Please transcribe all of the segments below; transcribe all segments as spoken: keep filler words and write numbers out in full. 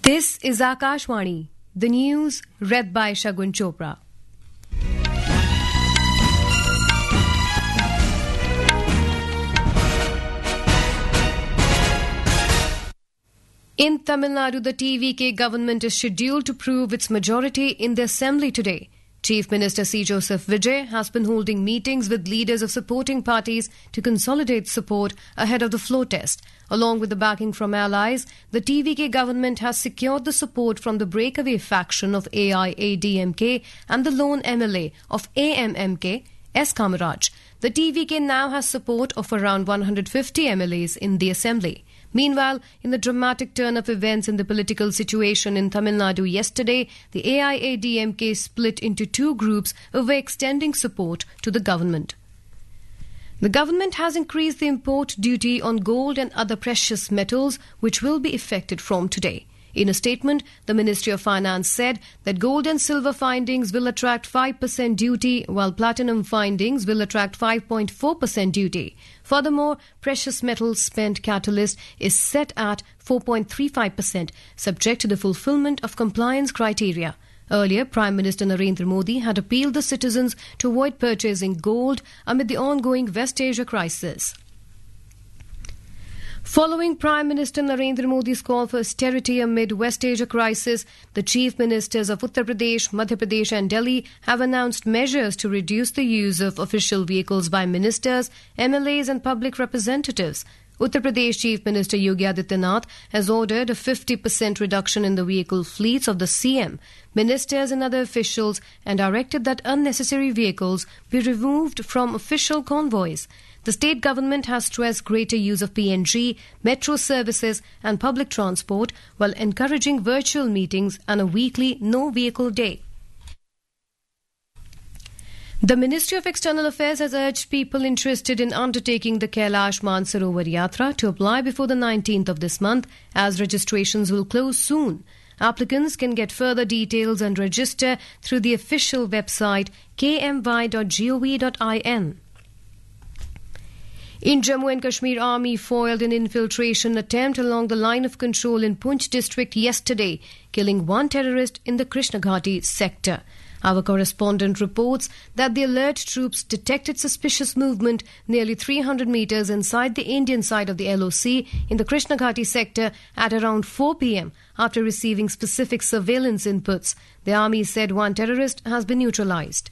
This is Akashvani, the news read by Shagun Chopra. In Tamil Nadu, the T V K government is scheduled to prove its majority in the assembly today. Chief Minister C. Joseph Vijay has been holding meetings with leaders of supporting parties to consolidate support ahead of the floor test. Along with the backing from allies, the T V K government has secured the support from the breakaway faction of A I A D M K and the lone M L A of A M M K, S. Kamaraj. The T V K now has support of around one hundred fifty M L As in the assembly. Meanwhile, in the dramatic turn of events in the political situation in Tamil Nadu yesterday, the A I A D M K split into two groups over extending support to the government. The government has increased the import duty on gold and other precious metals, which will be effected from today. In a statement, the Ministry of Finance said that gold and silver findings will attract five percent duty, while platinum findings will attract five point four percent duty. Furthermore, precious metals spent catalyst is set at four point three five percent, subject to the fulfillment of compliance criteria. Earlier, Prime Minister Narendra Modi had appealed the citizens to avoid purchasing gold amid the ongoing West Asia crisis. Following Prime Minister Narendra Modi's call for austerity amid West Asia crisis, the chief ministers of Uttar Pradesh, Madhya Pradesh and Delhi have announced measures to reduce the use of official vehicles by ministers, M L As and public representatives. Uttar Pradesh Chief Minister Yogi Adityanath has ordered a fifty percent reduction in the vehicle fleets of the C M, ministers and other officials, and directed that unnecessary vehicles be removed from official convoys. The state government has stressed greater use of P N G, metro services and public transport while encouraging virtual meetings and a weekly no-vehicle day. The Ministry of External Affairs has urged people interested in undertaking the Kailash Mansarovar Yatra to apply before the nineteenth of this month, as registrations will close soon. Applicants can get further details and register through the official website k m y dot gov dot in. In Jammu and Kashmir, Army foiled an infiltration attempt along the line of control in Poonch district yesterday, killing one terrorist in the Krishna Ghati sector. Our correspondent reports that the alert troops detected suspicious movement nearly three hundred metres inside the Indian side of the L O C in the Krishna Ghati sector at around four p m after receiving specific surveillance inputs. The army said one terrorist has been neutralised.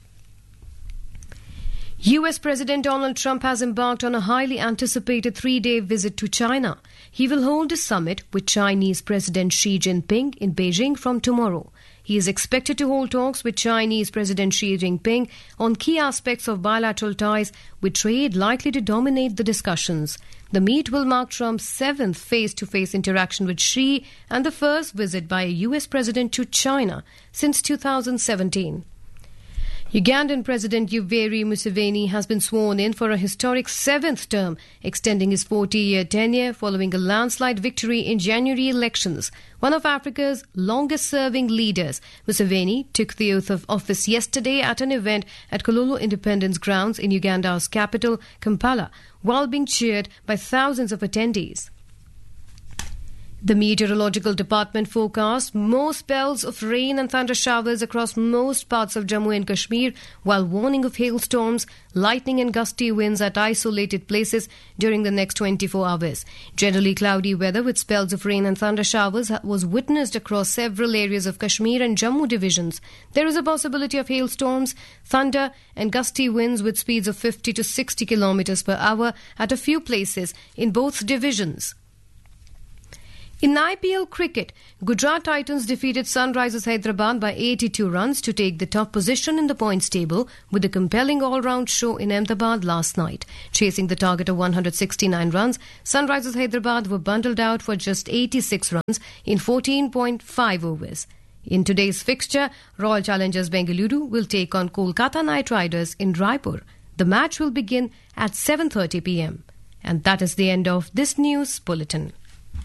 U S President Donald Trump has embarked on a highly anticipated three-day visit to China. He will hold a summit with Chinese President Xi Jinping in Beijing from tomorrow. He is expected to hold talks with Chinese President Xi Jinping on key aspects of bilateral ties, with trade likely to dominate the discussions. The meet will mark Trump's seventh face-to-face interaction with Xi and the first visit by a U S president to China since two thousand seventeen. Ugandan President Yoweri Museveni has been sworn in for a historic seventh term, extending his forty-year tenure following a landslide victory in January elections. One of Africa's longest-serving leaders, Museveni took the oath of office yesterday at an event at Kololo Independence Grounds in Uganda's capital, Kampala, while being cheered by thousands of attendees. The Meteorological Department forecast more spells of rain and thunder showers across most parts of Jammu and Kashmir, while warning of hailstorms, lightning and gusty winds at isolated places during the next twenty-four hours. Generally cloudy weather with spells of rain and thunder showers was witnessed across several areas of Kashmir and Jammu divisions. There is a possibility of hailstorms, thunder and gusty winds with speeds of fifty to sixty kilometers per hour at a few places in both divisions. In I P L cricket, Gujarat Titans defeated Sunrisers Hyderabad by eighty-two runs to take the top position in the points table with a compelling all-round show in Ahmedabad last night. Chasing the target of one hundred sixty-nine runs, Sunrisers Hyderabad were bundled out for just eighty-six runs in fourteen point five overs. In today's fixture, Royal Challengers Bengaluru will take on Kolkata Knight Riders in Raipur. The match will begin at seven thirty p m. And that is the end of this news bulletin.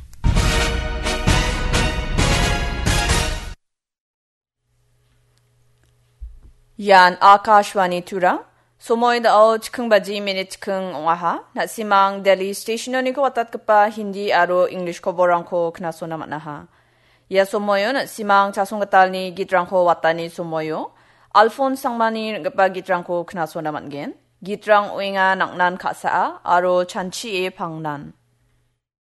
Yan Akashvani Tura, Somoy da o chikung baji minute kung waha, na simang Delhi station ni ko watat kapa Hindi aro English ko borang ko knasona manaha. Ya sumoyo na simang chasong katal ni gitrang ko watani sumoyo. Alphonse sangmani gapa gitrang ko knaso naman gen. Gitrang uinga naknan kasa aro chanchi e pangnan.